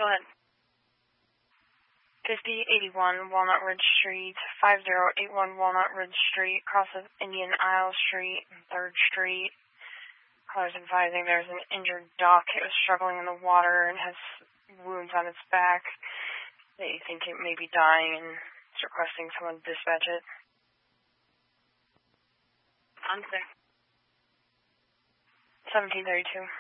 ahead. 5081 Walnut Ridge Street, 5081 Walnut Ridge Street, cross of Indian Isle Street and 3rd Street. Caller's advising there's an injured duck. It was struggling in the water and has wounds on its back. They think it may be dying and is requesting someone dispatch it. On 1732.